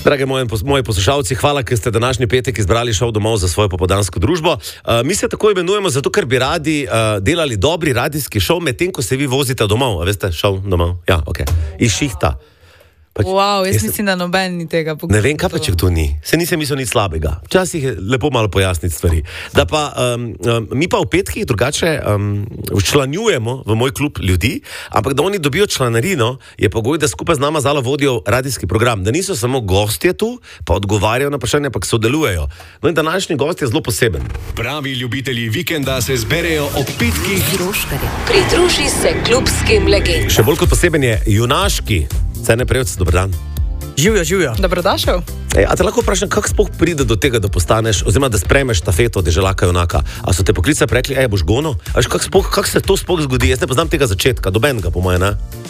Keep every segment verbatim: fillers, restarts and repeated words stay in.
Drage moje, moji poslušalci, hvala, ker ste današnji petek izbrali šov domov za svojo popoldansko družbo. Uh, mi se tako imenujemo zato, ker bi radi uh, delali dobri radijski šov, medtem ko se vi vozite domov. A veste, šov domov? Ja, ok. Iz šihta. Pač, wow, jaz jaz mislim, da noben ni tega poklical. Ne vem, kaj pa, če to ni. Se nisem mislil nič slabega. Včasih je lepo malo pojasniti stvari. Da pa, um, um, mi pa v petkih drugače um, včlanjujemo v moj klub ljudi, ampak da oni dobijo članarino, je pogoj, da skupaj z nama Zalo vodijo radijski program. Da niso samo gostje tu, pa odgovarjajo na vprašanja, ampak sodelujejo. No in današnji gost je zelo poseben. Pravi ljubitelji vikenda se zberejo ob petkih. Pridruži se klubskim legendam. Še bolj kot poseben je junaški. Cene Prevc, dober dan. Živijo, živijo. Dobrodošel. Ej, a te lahko vprašam, kako sploh pride do tega, da postaneš, oziroma da sprejmeš štafeto deželaka junaka? A so te poklicali, rekli, ej, boš gono? A veš, kako kak se to sploh zgodi? Jaz ne poznam tega začetka, dobenega, po moje, ne?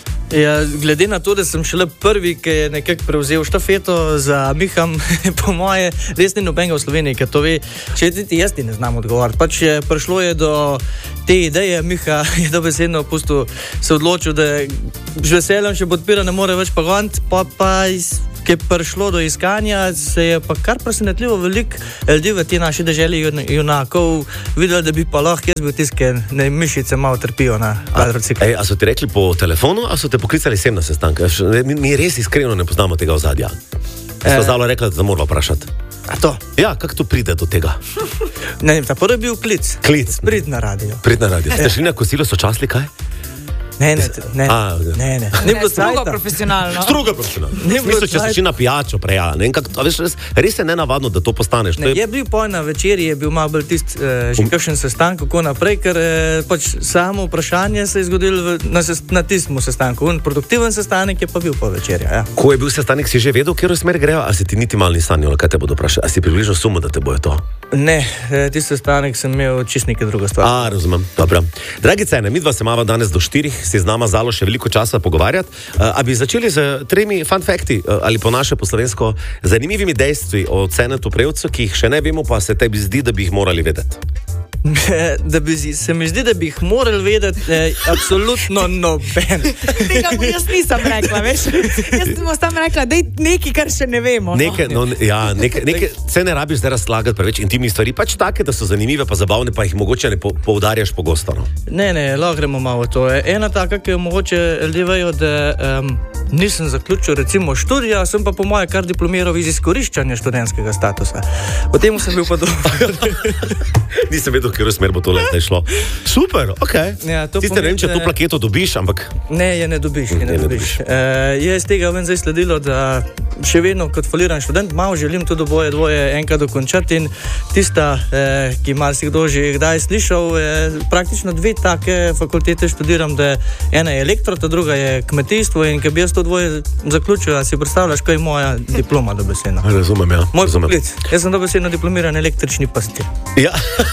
Ja, glede na to, da sem šele prvi, ki je nekako prevzel štafeto za Miham, po moje, res ni nobenega v Sloveniji, ki to ve. Če ti jaz ti ne znam odgovoriti. Pač je, prišlo je do te ideje, Miha je dobesedno pustil, se odločil, da z veseljem še podpira, ne more več pogont, pa pa iz, ki je prišlo do iskanja, se je pa kar presenetljivo veliko ljudi v te naši deželi junakov videli, da bi pa lahko jaz bil tisti, ki mišice malo trpijo na kvadrociklu. Ej, a so ti rekli po telefonu, a so te poklicali sem na sestanke? Mi, mi res iskreno ne poznamo tega ozadja. Sva e... Zalo rekla, da moramo vprašati. A to? Ja, kako to pride do tega? Ne, ta prvi je bil klic. Klic. Prid na radio. Prid na radio. Ste šli na kosilo, so časli kaj? Ne, ne, ne, A, okay. ne, ne. Ne, ne strogo profesionalno. Strogo profesionalno. Ne, mislim, če si na pijačo preja. Ne, kak, veš, res, res je nenavadno, da to postaneš. Ne, to je... je bil poj na večerji, je bil malo bolj tist, eh, že kakšen sestank, kako naprej, ker eh, pač samo vprašanje se je zgodilo v, na, na tistem sestanku. Un produktiven sestanek je pa bil po večerji. Ja. Ko je bil sestanek, si že vedel, kjer v smer grejo, a si ti niti malo ni sanjalo, kaj te bodo vprašali? A si približno sumo, da te bojo to? Ne, eh, tisti sestanek sem imel čist nekaj druga stvar. A, razumem, dobro. Dragi cene, mi dva se imamo danes do štirih, si z nama Zalo še veliko časa pogovarjati. Uh, a bi začeli z tremi fun facti, uh, ali po naše po slovensko, zanimivimi dejstvi o Cenetu Prevcu, ki jih še ne vemo, pa se tebi zdi, da bi jih morali vedeti. Da bi, se mi zdi, da bi jih morali vedeti, eh, absolutno noben. Tega bi jaz nisem rekla, veš? Jaz sem sam rekla, da je nekaj, kar še ne vemo. No? Nekaj, no, ja, nekaj, nekaj, se ne rabiš zdaj razlagati preveč intimnih stvari, pač take, da so zanimive pa zabavne, pa jih mogoče ne po, poudarjaš pogosto. No? Ne, ne, lahko gremo malo to. Ena taka, ki jo mogoče ljudje vejo, da um, nisem zaključil recimo študija, sem pa po moje kar diplomiral iz izkoriščanja študentskega statusa. Potem sem bil pa dober. Nisem vedel, kjer smer bo to zdaj šlo. Super, ok. Ja, Tiste ne vem, če to plaketo dobiš, ampak... Ne, je ne dobiš, je ne, ne, ne dobiš. dobiš. E, je iz tega ven zdaj sledilo, da še vedno kot foliran študent malo želim tudi oboje dvoje enkrat dokončati in tista, eh, ki marsikdo že kdaj slišal, eh, praktično dve take fakultete študiram, da ena je elektro, ta druga je kmetijstvo in ker bi jaz to dvoje zaključil, a si predstavljaš, kaj je moja diploma dobesedno. Razumem, ja. Moj Razumem. poklic. Jaz sem dobesedno diplomiran električni pastir. Ja.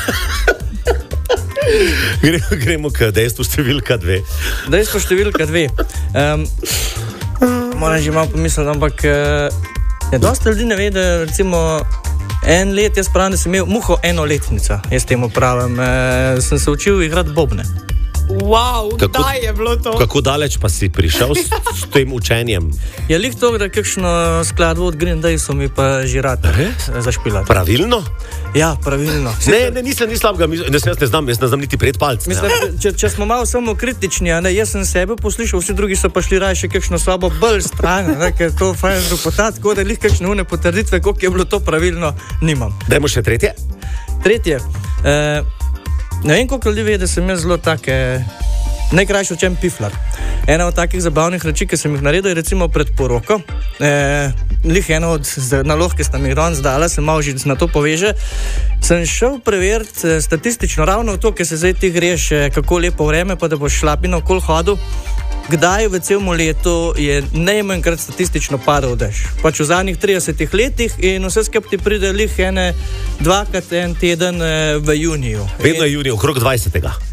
gremo, gremo k dejstvu številka dve. Dejstvo številka dve. Um, moram že malo pomisliti, ampak uh, dosta ljudi ne ve, da recimo en let, jaz pravim, da sem imel muho enoletnica, jaz temu pravim, uh, sem se učil igrati bobne. Wow, kako, kdaj je bilo to? Kako daleč pa si prišel s, s tem učenjem? Je lik to, da kakšno skladbo od Green Day so mi pa že rad zašpilati. Pravilno? Ja, pravilno. Ne, ne, nisem ni slabega, ne, jaz ne znam, jaz ne znam niti pred palc. Mislim, ja. če, če smo malo samo kritični, ne, jaz sem sebe poslušal, vsi drugi so pa šli raje še kakšno slabo bolj stran, ker to fajn reputati, tako da lih kakšne une potrditve, koliko je bilo to pravilno, nimam. Dajmo še tretje? Tretje. Uh, Ne vem, koliko ljudi ve, da sem jaz zelo take, najkrajši učen piflar. Ena od takih zabavnih reči, ki sem jih naredil, je recimo pred poroko. E, lih ena od nalog, ki sta mi danes dala, se malo že na to poveže. Sem šel preveriti statistično ravno to, ki se zdaj ti greš, kako lepo vreme, pa da boš šlapino okoli hodil. Kdaj v celem letu je najmanjkrat statistično padal dež. Pač v zadnjih tridesetih letih in vse skupaj ti pride lih ene dvakrat en teden v juniju. Vedno je junij, okrog dvajsetega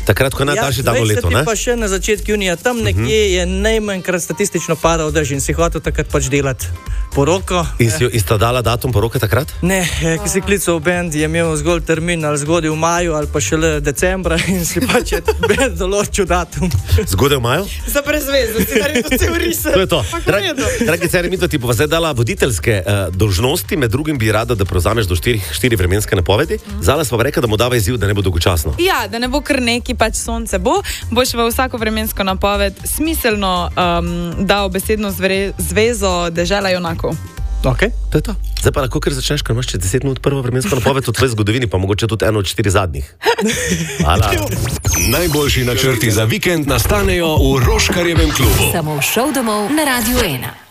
Takrat, ko je najdaljši dan v letu, ne? Pa še na začetku junija, tam nekje uh -huh. je najmanjkrat statistično padal dež in si hotel takrat pač delati poroko. In si jo istodala datum poroke takrat? Ne, ki si klical v band, je imel zgolj termin ali zgodaj v maju ali pa šele decembra in si pač je band določil datum. Zgodaj v maju? Za prezvezo, si naredil cel risem. To je to. Dragi, dragi Ceri, mi to ti bova zdaj dala voditeljske uh, dolžnosti, med drugim bi rada, da prevzameš do štiri, štiri vremenske napovedi. Mm. Zala smo pa rekla, da mu dava izziv, da ne bo dolgočasno. Ja, da ne bo kar neki, pač sonce bo, boš v vsako vremensko napoved smiselno um, dal besedno zvere, zvezo dežela junakov. Okay. To je to. Zdaj pa lahko kar začneš, ker imaš čez deset minut prvo vremensko napoved v tvoji zgodovini, pa mogoče tudi eno od štiri zadnjih. Hvala. Najboljši načrti za vikend nastanejo v Roškarjevem klubu. Samo šov domov na Radio ena.